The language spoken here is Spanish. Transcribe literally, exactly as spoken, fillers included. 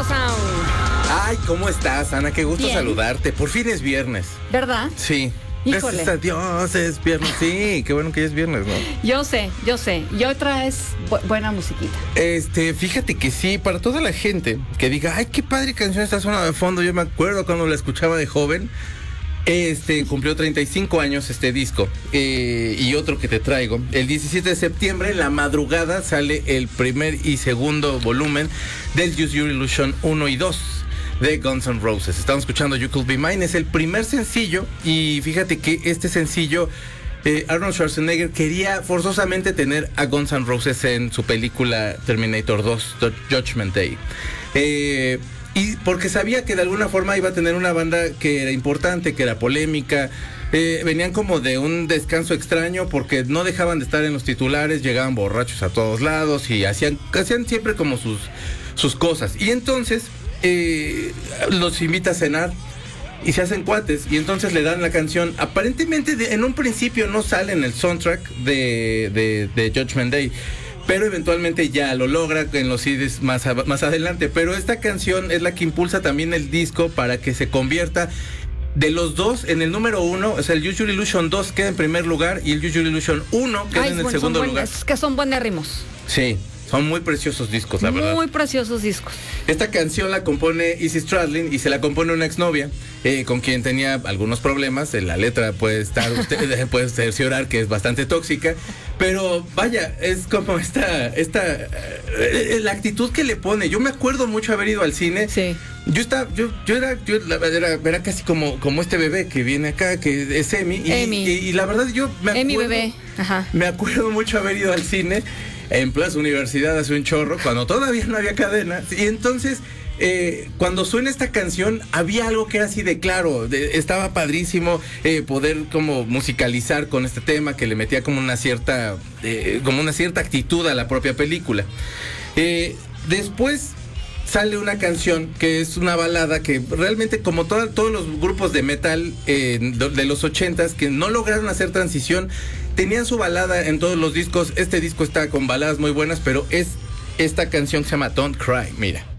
Chicago Sound. Ay, ¿cómo estás, Ana? Qué gusto Bien. saludarte. Por fin es viernes. ¿Verdad? Sí. Híjole. Gracias a Dios es viernes. Sí, qué bueno que ya es viernes, ¿no? Yo sé, yo sé. Y otra es bu- buena musiquita. Este, fíjate que sí, para toda la gente que diga, ay, qué padre canción está sonando de fondo. Yo me acuerdo cuando la escuchaba de joven. Este, cumplió treinta y cinco años este disco. Eh, y otro que te traigo. El diecisiete de septiembre, en la madrugada, sale el primer y segundo volumen del Use Your Illusion uno y dos de Guns N' Roses. Estamos escuchando You Could Be Mine. Es el primer sencillo. Y fíjate que este sencillo, eh, Arnold Schwarzenegger quería forzosamente tener a Guns N' Roses en su película Terminator dos, Judgment Day. Eh... Y porque sabía que de alguna forma iba a tener una banda que era importante, que era polémica. Eh, venían como de un descanso extraño porque no dejaban de estar en los titulares, llegaban borrachos a todos lados y hacían, hacían siempre como sus, sus cosas. Y entonces eh, los invita a cenar y se hacen cuates y entonces le dan la canción. Aparentemente de, en un principio no sale en el soundtrack de, de, de Judgment Day, pero eventualmente ya lo logra en los C Ds más, a, más adelante. Pero esta canción es la que impulsa también el disco para que se convierta de los dos en el número uno. O sea, el Use Your Illusion dos queda en primer lugar y el Use Your Illusion uno queda Ay, en el bueno, segundo son lugar. buenas, que son buenérrimos. Sí, son muy preciosos discos, la verdad. Muy preciosos discos. Esta canción la compone Izzy Stradlin y se la compone una exnovia eh, con quien tenía algunos problemas. La letra puede estar, usted puede cerciorar que es bastante tóxica, pero vaya, es como esta, esta eh, la actitud que le pone. Yo me acuerdo mucho haber ido al cine. Sí. Yo estaba, yo, yo era, yo la- era, era casi como, como este bebé que viene acá, que es Emi. Y, Emi. y, y la verdad yo me acuerdo. Emi bebé. Ajá. Me acuerdo mucho haber ido al cine en Plaza Universidad hace un chorro, cuando todavía no había cadena. Y entonces, eh, cuando suena esta canción, había algo que era así de claro. De, estaba padrísimo eh, poder como musicalizar con este tema que le metía como una cierta, eh, como una cierta actitud a la propia película. Eh, después sale una canción que es una balada que realmente, como toda- todos los grupos de metal eh, de, de los ochentas que no lograron hacer transición, tenían su balada en todos los discos. Este disco está con baladas muy buenas, pero es esta canción que se llama Don't Cry. Mira.